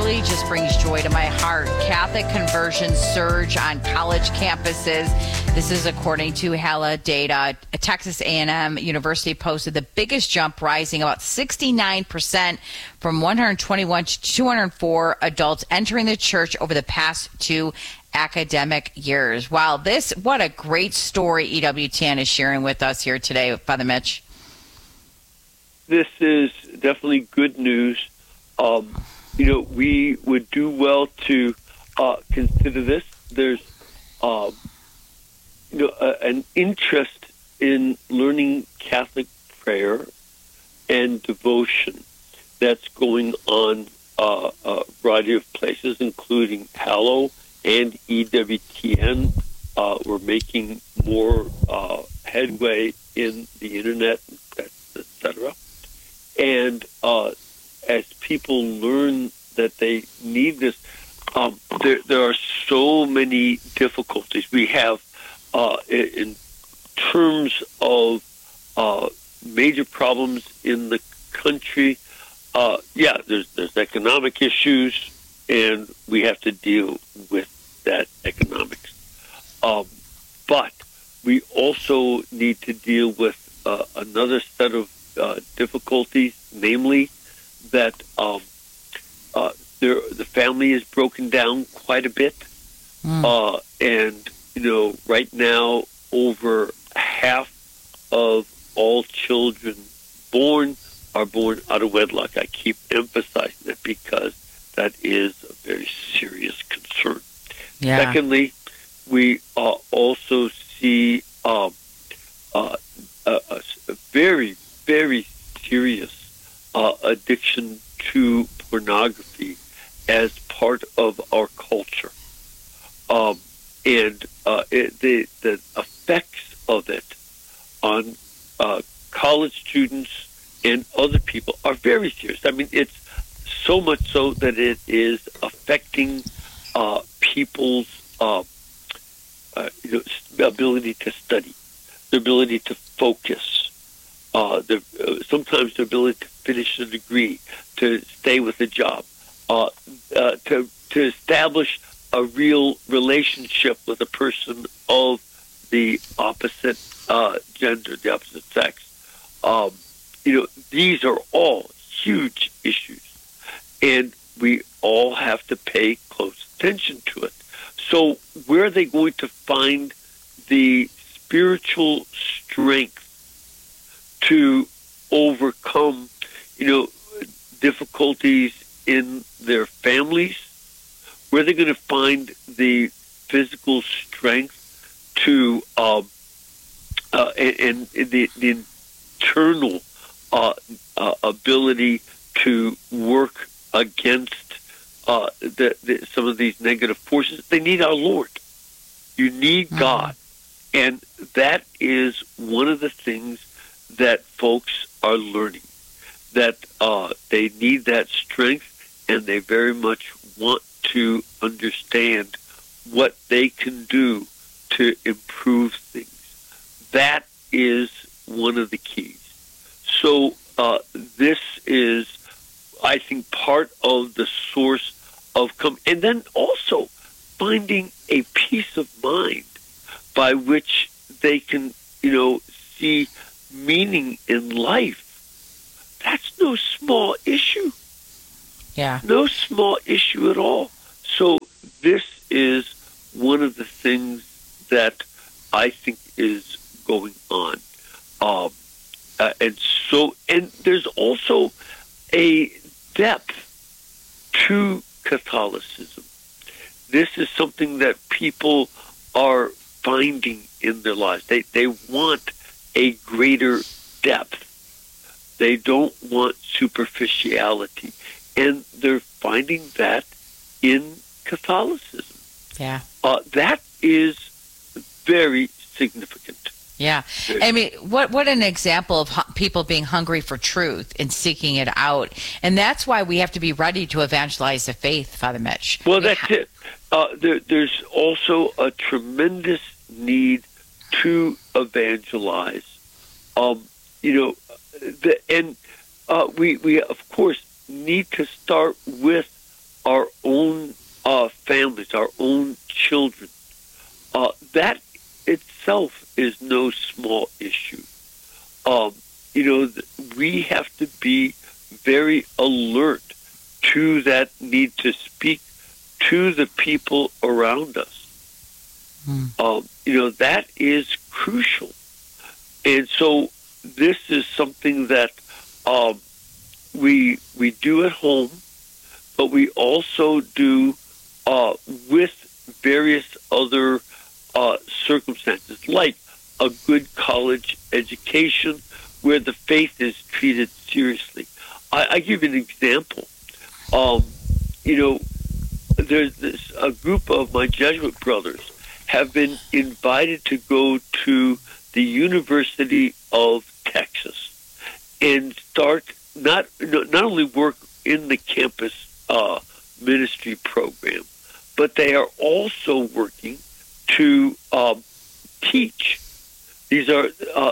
really just brings joy to my heart. Catholic conversions surge on college campuses. This is according to HALA data. Texas A&M University posted the biggest jump, rising about 69% from 121 to 204 adults entering the church over the past 2 academic years. Wow, what a great story EWTN is sharing with us here today, Father Mitch. This is definitely good news. We would do well to consider this. There's, an interest in learning Catholic prayer and devotion that's going on a variety of places, including Hallow and EWTN. We're making more headway in the internet, etc. And as people learn that they need this, there are so many difficulties. We have, in terms of major problems in the country, there's economic issues, and we have to deal with that economics. But we also need to deal with another set of difficulties, namely that the family is broken down quite a bit. And, right now, over half of all children born are born out of wedlock. I keep emphasizing that because that is a very serious concern. Yeah. Secondly, we also see a very, very serious addiction to pornography as part of our culture. And the effects of it on college students and other people are very serious. I mean, it's so much so that it is affecting people's ability to study, their ability to focus, sometimes their ability to finish a degree, to stay with a job, to establish a real relationship with a person of the opposite gender, the opposite sex. These are all huge issues, and we all have to pay close attention to it. So where are they going to find the spiritual strength to overcome, difficulties in their families? Where are they going to find the physical strength to and the internal ability to work against some of these negative forces? They need our Lord. You need God. And that is one of the things that folks are learning, that they need that strength, and they very much want to understand what they can do to improve things. That is one of the keys. So this is, I think, part of the source of and then also finding a peace of mind by which they can, see meaning in life. That's no small issue. Yeah. No small issue at all. So this is one of the things that I think is going on. And there's also a depth to Catholicism. This is something that people are finding in their lives. They want a greater depth. They don't want superficiality. And they're finding that in Catholicism. Yeah. That is very significant. Yeah. I mean, what an example of people being hungry for truth and seeking it out. And that's why we have to be ready to evangelize the faith, Father Mitch. Well, that's it. There's also a tremendous need to evangelize. We of course need to start with our families, our own children. That itself is no small issue. We have to be very alert to that need to speak to the people around us. That is crucial. And so this is something that we do at home, but we also do with various other circumstances, like a good college education where the faith is treated seriously. I give you an example. There's a group of my Jesuit brothers have been invited to go to the University of Texas and start not only work in the campus ministry program, but they are also working to teach. These are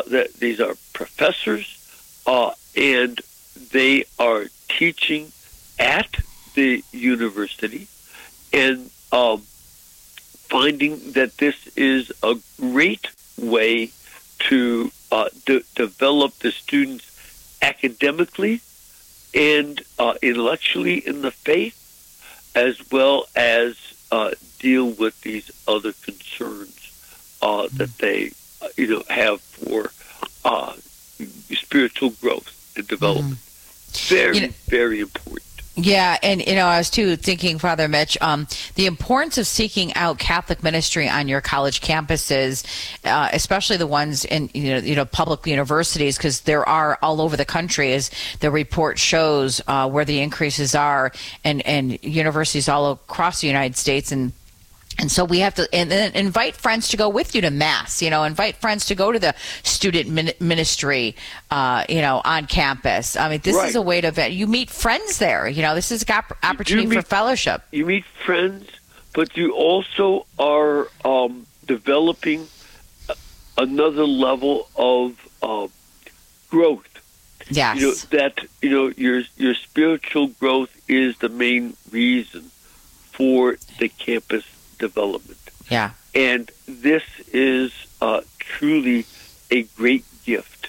professors, and they are teaching at the university, and finding that this is a great way to develop the students academically and intellectually in the faith, as well as deal with these other concerns that they have for spiritual growth and development. Very, very important. Yeah, and I was too thinking, Father Mitch, the importance of seeking out Catholic ministry on your college campuses, especially the ones in public universities, because there are all over the country, as the report shows, where the increases are, and universities all across the United States. And so we have to and then invite friends to go with you to Mass, invite friends to go to the student ministry, on campus. I mean, this is a way to you meet friends there. This is an opportunity for fellowship. You meet friends, but you also are developing another level of growth. Yes. Your spiritual growth is the main reason for the campus development. Yeah. And this is truly a great gift.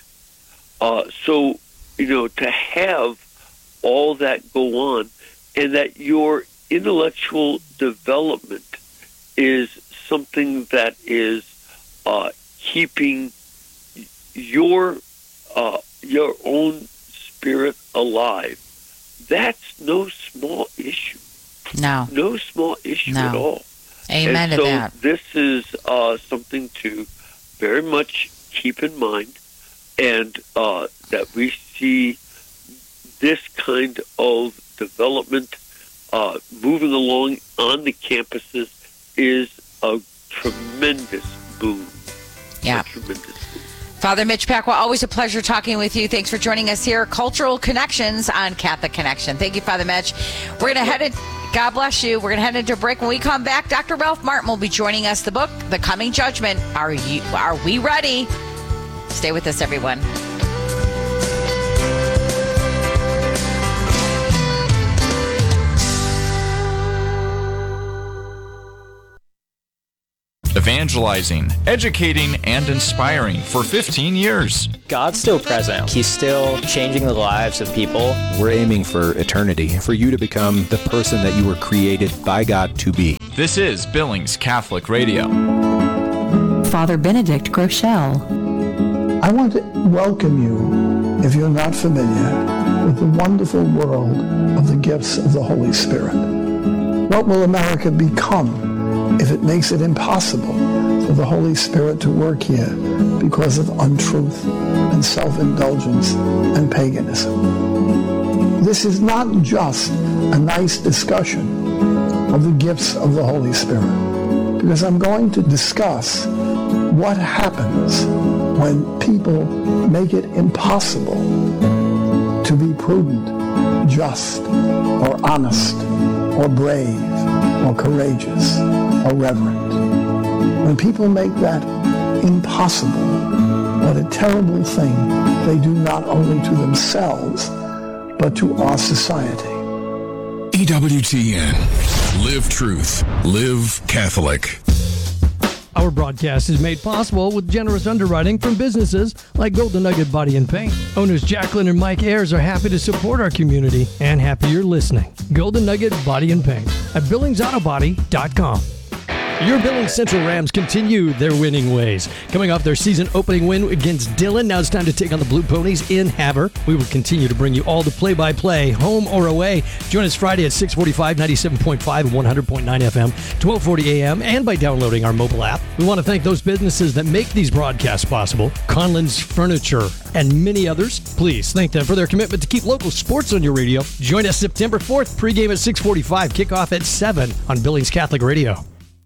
So, to have all that go on, and that your intellectual development is something that is keeping your own spirit alive, that's no small issue. No small issue at all. Amen and to that. This is something to very much keep in mind, and that we see this kind of development moving along on the campuses is a tremendous boon. Yeah. A tremendous boon. Father Mitch Pacwa, always a pleasure talking with you. Thanks for joining us here, Cultural Connections on Catholic Connection. Thank you, Father Mitch. We're going to head in. God bless you. We're going to head into a break. When we come back, Dr. Ralph Martin will be joining us. The book, The Coming Judgment. Are we ready? Stay with us, everyone. Evangelizing, educating, and inspiring for 15 years. God's still present. He's still changing the lives of people. We're aiming for eternity, for you to become the person that you were created by God to be. This is Billings Catholic Radio. Father Benedict Groeschel. I want to welcome you, if you're not familiar, with the wonderful world of the gifts of the Holy Spirit. What will America become if it makes it impossible for the Holy Spirit to work here because of untruth and self-indulgence and paganism? This is not just a nice discussion of the gifts of the Holy Spirit, because I'm going to discuss what happens when people make it impossible to be prudent, just, or honest, or brave, or courageous, or reverent. When people make that impossible, what a terrible thing they do not only to themselves, but to our society. EWTN. Live truth. Live Catholic. Our broadcast is made possible with generous underwriting from businesses like Golden Nugget Body and Paint. Owners Jacqueline and Mike Ayers are happy to support our community and happy you're listening. Golden Nugget Body and Paint at BillingsAutobody.com. Your Billings Central Rams continue their winning ways. Coming off their season opening win against Dillon, now it's time to take on the Blue Ponies in Havre. We will continue to bring you all the play-by-play, home or away. Join us Friday at 645, 97.5 and 100.9 FM, 1240 AM, and by downloading our mobile app. We want to thank those businesses that make these broadcasts possible. Conlon's Furniture and many others. Please thank them for their commitment to keep local sports on your radio. Join us September 4th, pregame at 645, kickoff at 7 on Billings Catholic Radio.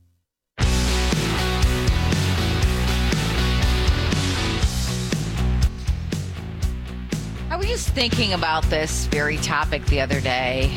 I was thinking about this very topic the other day,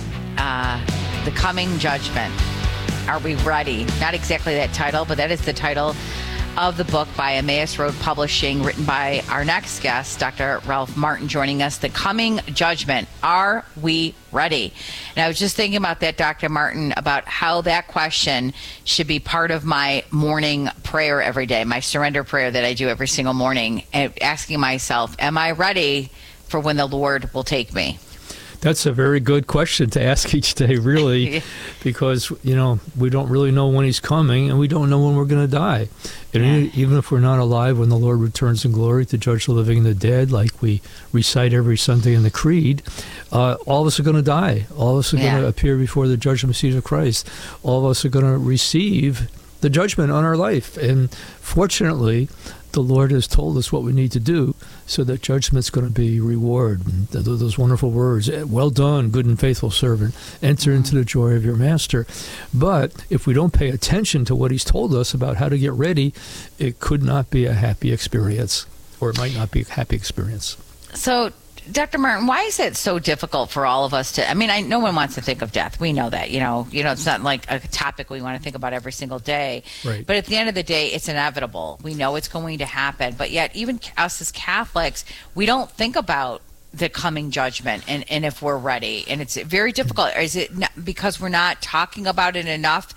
the coming judgment. Are we ready? Not exactly that title, but that is the title of the book by Emmaus Road Publishing, written by our next guest, Dr. Ralph Martin, joining us. The Coming Judgment. Are we ready? And I was just thinking about that, Dr. Martin, about how that question should be part of my morning prayer every day, my surrender prayer that I do every single morning, and asking myself, am I ready for when the Lord will take me? That's a very good question to ask each day, really, because, we don't really know when he's coming, and we don't know when we're going to die. And even if we're not alive when the Lord returns in glory to judge the living and the dead, like we recite every Sunday in the Creed, all of us are going to die. All of us are going to appear before the judgment seat of Christ. All of us are going to receive the judgment on our life. And fortunately, the Lord has told us what we need to do so that judgment's going to be reward. And those wonderful words, well done, good and faithful servant, enter into the joy of your master. But if we don't pay attention to what he's told us about how to get ready, it could not be a happy experience, or it might not be a happy experience. So, Dr. Martin, why is it so difficult for all of us to, no one wants to think of death. We know that, it's not like a topic we want to think about every single day. Right. But at the end of the day, it's inevitable. We know it's going to happen. But yet, even us as Catholics, we don't think about the coming judgment and if we're ready. And it's very difficult. Is it because we're not talking about it enough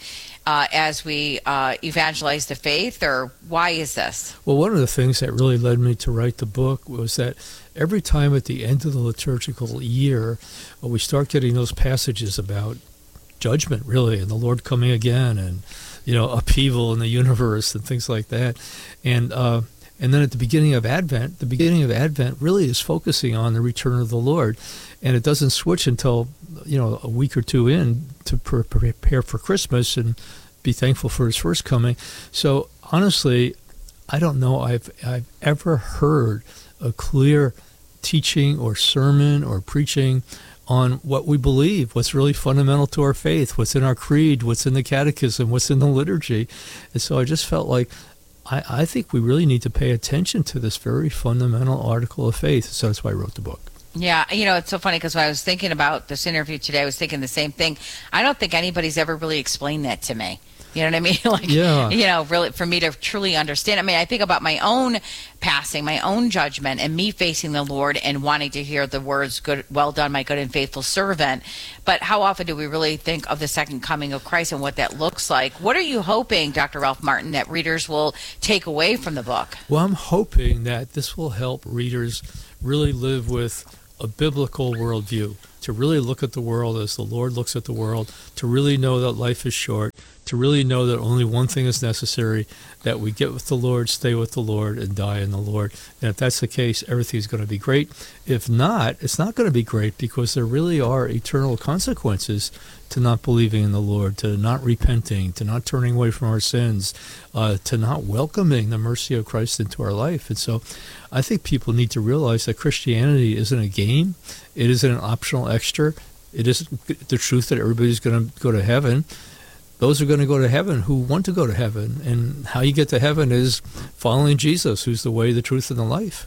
as we evangelize the faith, or why is this? Well, one of the things that really led me to write the book was that every time at the end of the liturgical year, we start getting those passages about judgment, really, and the Lord coming again, and upheaval in the universe and things like that. And then at the beginning of Advent really is focusing on the return of the Lord, and it doesn't switch until a week or two in to prepare for Christmas and be thankful for his first coming. So honestly, I don't know I've ever heard a clear teaching or sermon or preaching on what we believe, what's really fundamental to our faith, what's in our creed, what's in the catechism, what's in the liturgy. And so I just felt like I think we really need to pay attention to this very fundamental article of faith. So that's why I wrote the book. Yeah, it's so funny because when I was thinking about this interview today, I was thinking the same thing. I don't think anybody's ever really explained that to me. You know what I mean? Really, for me to truly understand. I think about my own passing, my own judgment, and me facing the Lord and wanting to hear the words, "Good, well done, my good and faithful servant." But how often do we really think of the second coming of Christ and what that looks like? What are you hoping, Dr. Ralph Martin, that readers will take away from the book? Well, I'm hoping that this will help readers really live with a biblical worldview, to really look at the world as the Lord looks at the world, to really know that life is short, to really know that only one thing is necessary, that we get with the Lord, stay with the Lord, and die in the Lord. And if that's the case, everything's going to be great. If not, it's not going to be great, because there really are eternal consequences to not believing in the Lord, to not repenting, to not turning away from our sins, to not welcoming the mercy of Christ into our life. And so I think people need to realize that Christianity isn't a game. It isn't an optional extra. It isn't the truth that everybody's going to go to heaven. Those are going to go to heaven who want to go to heaven. And how you get to heaven is following Jesus, who's the way, the truth, and the life.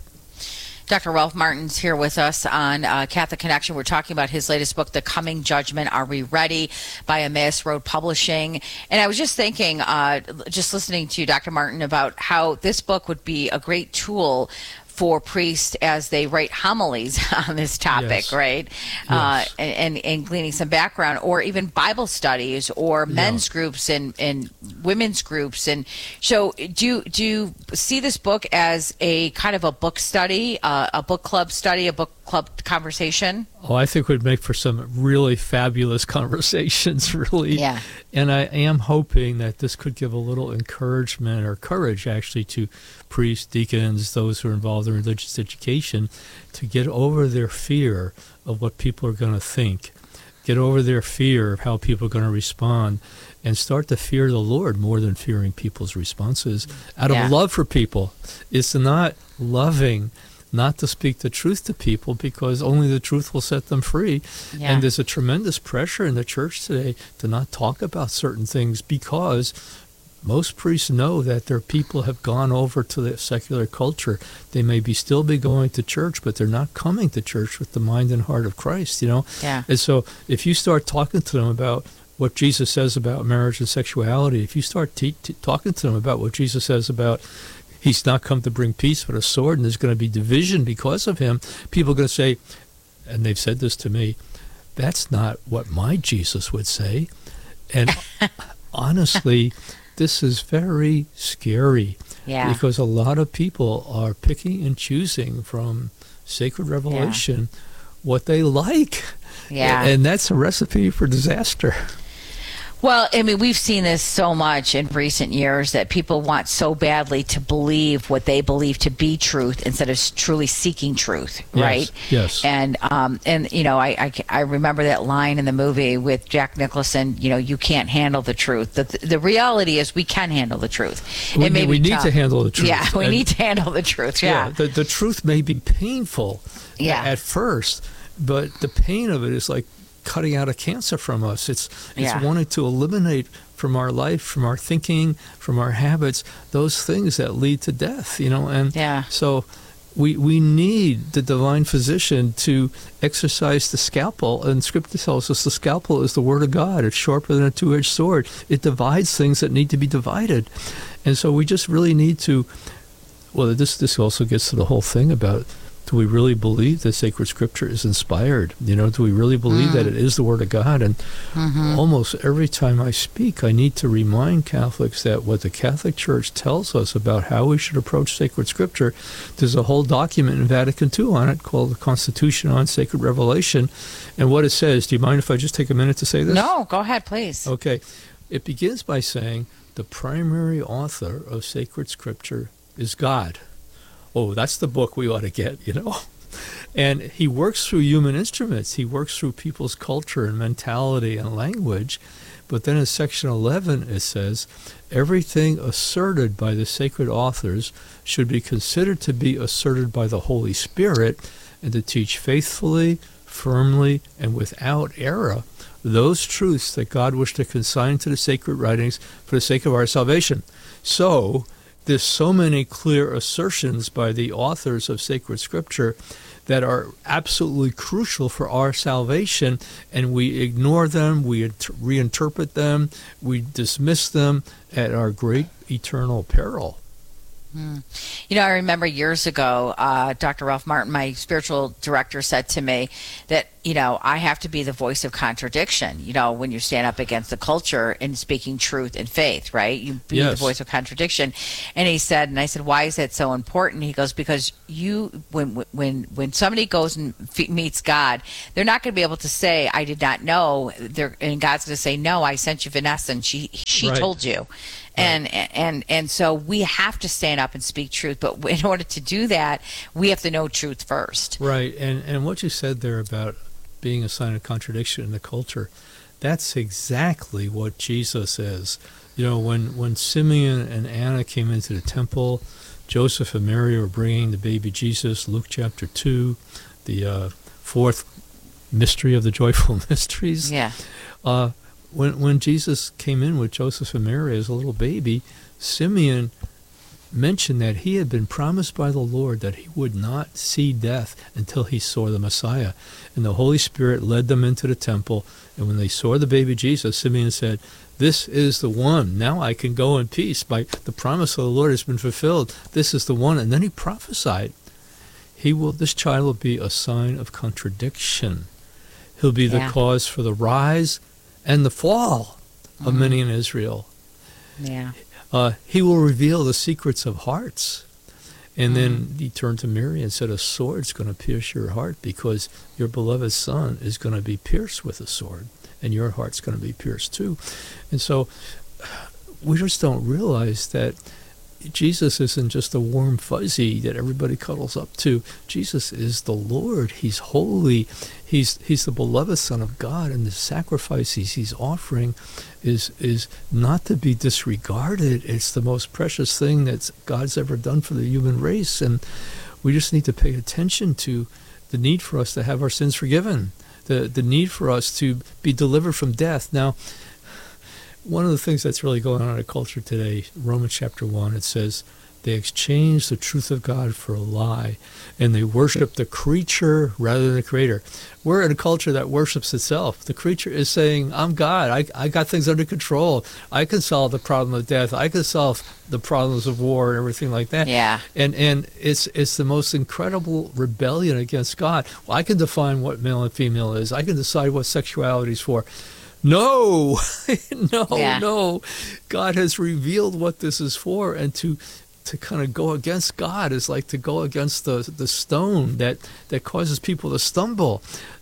Dr. Ralph Martin's here with us on Catholic Connection. We're talking about his latest book, The Coming Judgment, Are We Ready? By Emmaus Road Publishing. And I was just thinking, just listening to Dr. Martin, about how this book would be a great tool for priests as they write homilies on this topic, Yes. right? Yes. And gleaning some background, or even Bible studies, or men's groups and women's groups. And so, do you see this book as a kind of a book study, a book club study, a book club conversation? Oh, I think would make for some really fabulous conversations, really. Yeah. And I am hoping that this could give a little encouragement or courage, actually, to priests, deacons, those who are involved in religious education, to get over their fear of what people are going to think, get over their fear of how people are going to respond, and start to fear the Lord more than fearing people's responses. Out of love for people. It's not loving not to speak the truth to people, because only the truth will set them free. Yeah. And there's a tremendous pressure in the church today to not talk about certain things, because most priests know that their people have gone over to the secular culture. They may still be going to church, but they're not coming to church with the mind and heart of Christ, Yeah. And so if you start talking to them about what Jesus says about marriage and sexuality, if you start talking to them about what Jesus says about he's not come to bring peace but a sword, and there's going to be division because of him, people are going to say, and they've said this to me, that's not what my Jesus would say. And honestly, this is very scary, because a lot of people are picking and choosing from sacred revelation what they like. Yeah. And that's a recipe for disaster. Well, I mean, we've seen this so much in recent years, that people want so badly to believe what they believe to be truth instead of truly seeking truth, right? Yes. And I remember that line in the movie with Jack Nicholson. You can't handle the truth. The reality is we can handle the truth. We need to handle the truth. Yeah, we need to handle the truth. Yeah. The truth may be painful at first, but the pain of it is like cutting out a cancer from us. It's wanting to eliminate from our life, from our thinking, from our habits, those things that lead to death, and so we need the divine physician to exercise the scalpel, and Scripture tells us the scalpel is the Word of God. It's sharper than a two-edged sword. It divides things that need to be divided. And so we just really need to, this also gets to the whole thing about, do we really believe that sacred Scripture is inspired? Do we really believe that it is the Word of God? And almost every time I speak, I need to remind Catholics that what the Catholic Church tells us about how we should approach sacred Scripture, there's a whole document in Vatican II on it called the Constitution on Sacred Revelation. And what it says, do you mind if I just take a minute to say this? No, go ahead, please. Okay. It begins by saying the primary author of sacred Scripture is God. Oh, that's the book we ought to get, And he works through human instruments. He works through people's culture and mentality and language. But then in section 11, it says, everything asserted by the sacred authors should be considered to be asserted by the Holy Spirit, and to teach faithfully, firmly, and without error those truths that God wished to consign to the sacred writings for the sake of our salvation. So there's so many clear assertions by the authors of sacred Scripture that are absolutely crucial for our salvation, and we ignore them, we reinterpret them, we dismiss them at our great eternal peril. I remember years ago, Dr. Ralph Martin, my spiritual director, said to me that, I have to be the voice of contradiction, when you stand up against the culture and speaking truth and faith, right? You be the voice of contradiction. And I said, why is that so important? He goes, because when somebody goes and meets God, they're not going to be able to say, I did not know. And God's going to say, no, I sent you Vanessa, and she told you. And so we have to stand up and speak truth, but in order to do that, we have to know truth first. Right, and what you said there about being a sign of contradiction in the culture, that's exactly what Jesus is. When Simeon and Anna came into the temple, Joseph and Mary were bringing the baby Jesus, Luke chapter 2, the fourth mystery of the joyful mysteries. Yeah. When Jesus came in with Joseph and Mary as a little baby, Simeon mentioned that he had been promised by the Lord that he would not see death until he saw the Messiah. And the Holy Spirit led them into the temple, and when they saw the baby Jesus, Simeon said, this is the one. Now I can go in peace. The promise of the Lord has been fulfilled. This is the one. And then he prophesied This child will be a sign of contradiction. He'll be the cause for the rise and the fall of many in Israel. Yeah. He will reveal the secrets of hearts. And then he turned to Mary and said, a sword's going to pierce your heart because your beloved son is going to be pierced with a sword, and your heart's going to be pierced too. And so we just don't realize that Jesus isn't just a warm fuzzy that everybody cuddles up to. Jesus is the Lord. He's holy. He's the beloved Son of God, and the sacrifices he's offering is not to be disregarded. It's the most precious thing that God's ever done for the human race, and we just need to pay attention to the need for us to have our sins forgiven, the need for us to be delivered from death. Now, one of the things that's really going on in our culture today, Romans chapter 1, it says, they exchange the truth of God for a lie, and they worship the creature rather than the creator. We're in a culture that worships itself. The creature is saying, I'm God. I got things under control. I can solve the problem of death. I can solve the problems of war and everything like that. Yeah. And it's the most incredible rebellion against God. Well, I can define what male and female is. I can decide what sexuality is for. No, no. God has revealed what this is for, and to kind of go against God is like to go against the stone that causes people to stumble,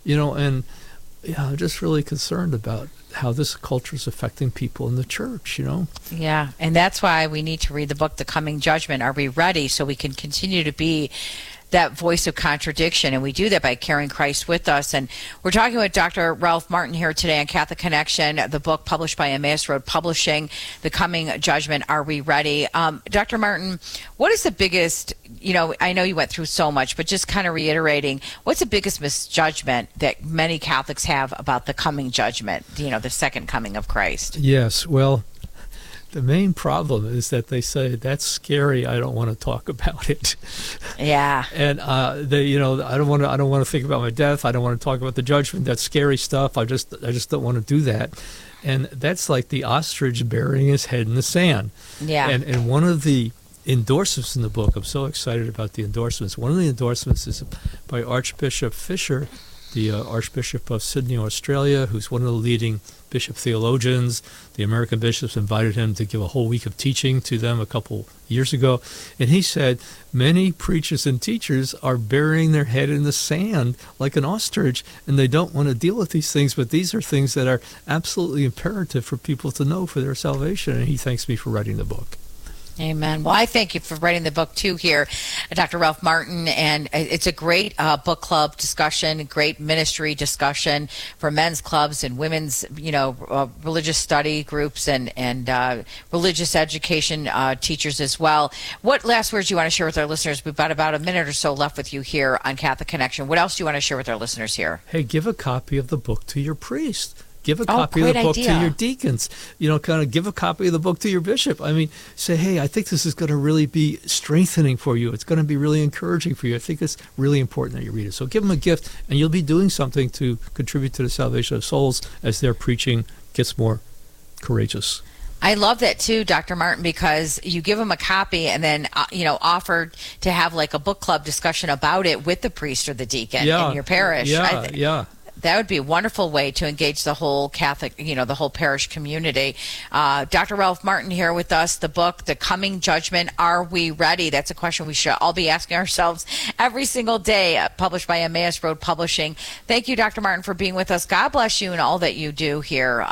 and I'm just really concerned about how this culture is affecting people in the church, Yeah, and that's why we need to read the book, The Coming Judgment. Are we ready so we can continue to be that voice of contradiction? And we do that by carrying Christ with us. And we're talking with Dr. Ralph Martin here today on Catholic Connection, the book published by Emmaus Road Publishing, The Coming Judgment, Are We Ready? Dr. Martin, what is the biggest, I know you went through so much, but just kind of reiterating, what's the biggest misjudgment that many Catholics have about the coming judgment, the second coming of Christ? Yes, well, the main problem is that they say, that's scary, I don't want to talk about it. Yeah. And I don't want to think about my death. I don't want to talk about the judgment. That's scary stuff. I just don't want to do that. And that's like the ostrich burying his head in the sand. Yeah. And one of the endorsements in the book, I'm so excited about the endorsements. One of the endorsements is by Archbishop Fisher, the Archbishop of Sydney, Australia, who's one of the leading bishop theologians. The American bishops invited him to give a whole week of teaching to them a couple years ago. And he said, many preachers and teachers are burying their head in the sand like an ostrich, and they don't want to deal with these things, but these are things that are absolutely imperative for people to know for their salvation. And he thanks me for writing the book. Amen. Well, I thank you for writing the book, too, here, Dr. Ralph Martin. And it's a great book club discussion, great ministry discussion for men's clubs and women's, religious study groups and religious education teachers as well. What last words do you want to share with our listeners? We've got about a minute or so left with you here on Catholic Connection. What else do you want to share with our listeners here? Hey, give a copy of the book to your priest. Give a copy of the book to your deacons. Kind of give a copy of the book to your bishop. I mean, say, hey, I think this is going to really be strengthening for you. It's going to be really encouraging for you. I think it's really important that you read it. So give them a gift, and you'll be doing something to contribute to the salvation of souls as their preaching gets more courageous. I love that too, Dr. Martin, because you give them a copy and then, offer to have like a book club discussion about it with the priest or the deacon in your parish. Yeah. That would be a wonderful way to engage the whole Catholic, the whole parish community. Dr. Ralph Martin here with us, the book, The Coming Judgment, Are We Ready? That's a question we should all be asking ourselves every single day, published by Emmaus Road Publishing. Thank you, Dr. Martin, for being with us. God bless you and all that you do here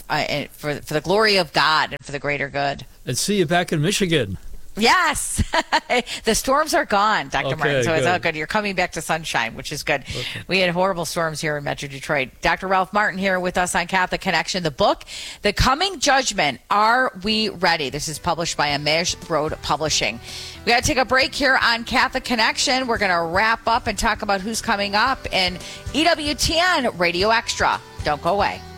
for the glory of God and for the greater good. And see you back in Michigan. Yes. The storms are gone, Dr. Martin, so good. it's all good. You're coming back to sunshine, which is good. Okay. We had horrible storms here in Metro Detroit. Dr. Ralph Martin here with us on Catholic Connection. The book, The Coming Judgment, Are We Ready? This is published by Emmaus Road Publishing. We got to take a break here on Catholic Connection. We're going to wrap up and talk about who's coming up in EWTN Radio Extra. Don't go away.